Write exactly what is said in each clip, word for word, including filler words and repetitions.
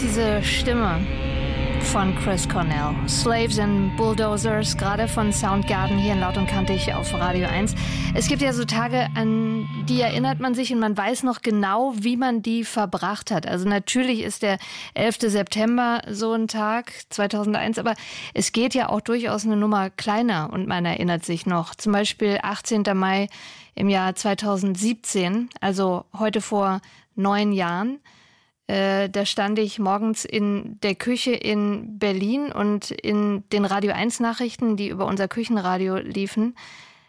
diese Stimme von Chris Cornell. Slaves and Bulldozers, gerade von Soundgarden hier in Laut und Kantig auf Radio eins. Es gibt ja so Tage, an die erinnert man sich und man weiß noch genau, wie man die verbracht hat. Also natürlich ist der elfter September so ein Tag, zweitausendeins, aber es geht ja auch durchaus eine Nummer kleiner und man erinnert sich noch. Zum Beispiel achtzehnter Mai im Jahr zweitausendsiebzehn, also heute vor neun Jahren. Äh, da stand ich morgens in der Küche in Berlin und in den Radio eins Nachrichten, die über unser Küchenradio liefen,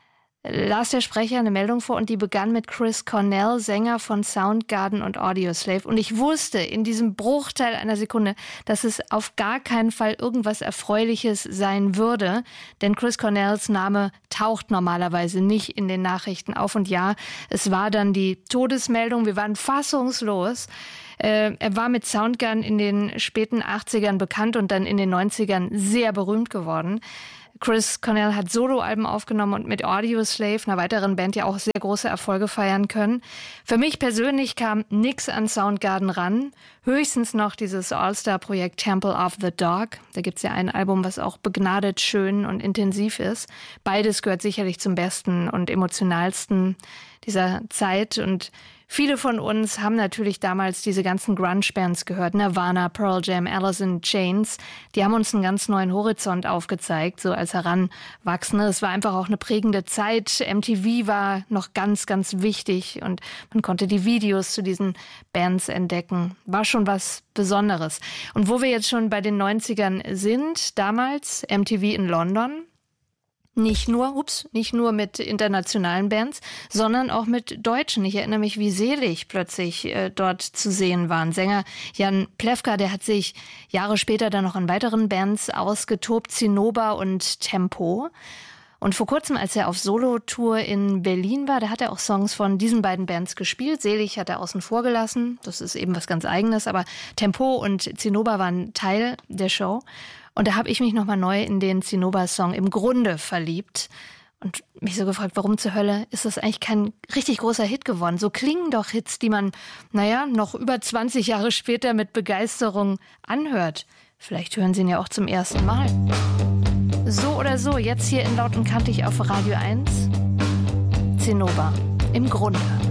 las der Sprecher eine Meldung vor und die begann mit Chris Cornell, Sänger von Soundgarden und Audioslave. Und ich wusste in diesem Bruchteil einer Sekunde, dass es auf gar keinen Fall irgendwas Erfreuliches sein würde, denn Chris Cornells Name taucht normalerweise nicht in den Nachrichten auf. Und ja, es war dann die Todesmeldung, wir waren fassungslos. Äh, er war mit Soundgarden in den späten achtzigern bekannt und dann in den neunzigern sehr berühmt geworden. Chris Cornell hat Soloalben aufgenommen und mit Audioslave, einer weiteren Band, ja auch sehr große Erfolge feiern können. Für mich persönlich kam nix an Soundgarden ran, höchstens noch dieses All-Star-Projekt Temple of the Dog. Da gibt's ja ein Album, was auch begnadet schön und intensiv ist. Beides gehört sicherlich zum besten und emotionalsten dieser Zeit und viele von uns haben natürlich damals diese ganzen Grunge-Bands gehört, Nirvana, Pearl Jam, Alice in Chains. Die haben uns einen ganz neuen Horizont aufgezeigt, so als Heranwachsende. Es war einfach auch eine prägende Zeit. M T V war noch ganz, ganz wichtig und man konnte die Videos zu diesen Bands entdecken. War schon was Besonderes. Und wo wir jetzt schon bei den neunzigern sind, damals M T V in London. Nicht nur, ups, nicht nur mit internationalen Bands, sondern auch mit Deutschen. Ich erinnere mich, wie selig plötzlich äh, dort zu sehen waren. Sänger Jan Plewka, der hat sich Jahre später dann noch in weiteren Bands ausgetobt, Zinnober und Tempo. Und vor kurzem, als er auf Solo-Tour in Berlin war, da hat er auch Songs von diesen beiden Bands gespielt. Selig hat er außen vor gelassen, das ist eben was ganz Eigenes, aber Tempo und Zinnober waren Teil der Show. Und da habe ich mich nochmal neu in den Zinnober-Song Im Grunde verliebt und mich so gefragt, warum zur Hölle ist das eigentlich kein richtig großer Hit geworden? So klingen doch Hits, die man, naja, noch über zwanzig Jahre später mit Begeisterung anhört. Vielleicht hören Sie ihn ja auch zum ersten Mal. So oder so, jetzt hier in Laut und Kantig auf Radio eins. Zinnober, Im Grunde.